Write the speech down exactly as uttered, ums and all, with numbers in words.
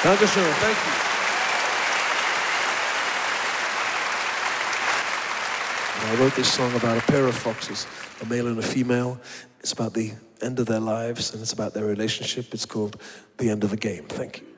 Dankeschön. Thank you. I wrote this song about a pair of foxes, a male and a female. It's about the end of their lives, and it's about their relationship. It's called The End of a Game. Thank you.